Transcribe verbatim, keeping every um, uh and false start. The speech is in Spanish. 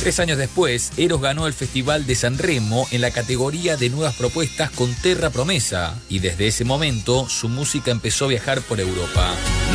Tres años después, Eros ganó el Festival de San Remo en la categoría de nuevas propuestas con Terra Promesa, y desde ese momento su música empezó a viajar por Europa.